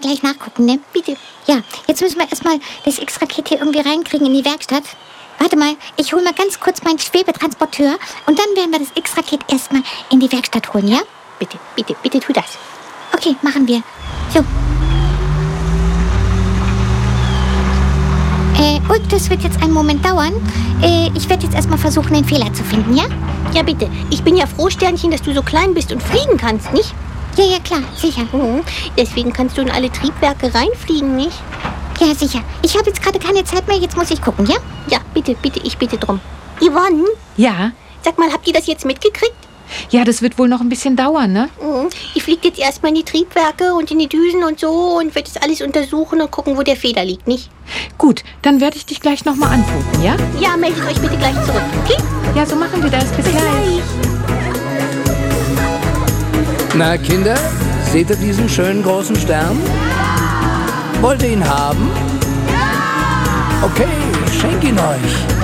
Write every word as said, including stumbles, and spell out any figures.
gleich nachgucken, ne? Bitte. Ja, jetzt müssen wir erstmal das X-Raket hier irgendwie reinkriegen in die Werkstatt. Warte mal, ich hole mal ganz kurz meinen Schwebetransporteur und dann werden wir das X-Raket erstmal in die Werkstatt holen, ja? Bitte, bitte, bitte tu das. Okay, machen wir. So. Äh, und das wird jetzt einen Moment dauern. Äh, ich werde jetzt erstmal versuchen, den Fehler zu finden, ja? Ja, bitte. Ich bin ja froh, Sternchen, dass du so klein bist und fliegen kannst, nicht? Ja, ja, klar, sicher. Mhm. Deswegen kannst du in alle Triebwerke reinfliegen, nicht? Ja, sicher. Ich habe jetzt gerade keine Zeit mehr, jetzt muss ich gucken, ja? Ja, bitte, bitte, ich bitte drum. Yvonne, Ja, sag mal, habt ihr das jetzt mitgekriegt? ja, das wird wohl noch ein bisschen dauern, ne? Mhm. Ich fliege jetzt erstmal in die Triebwerke und in die Düsen und so und werde das alles untersuchen und gucken, wo der Fehler liegt, nicht? Gut, dann werde ich dich gleich nochmal anfunken, ja? Ja, meldet euch bitte gleich zurück, okay? Ja, so machen wir das. Bis gleich. Na, Kinder, seht ihr diesen schönen großen Stern? Wollt ihr ihn haben? Okay, ich schenke ihn euch.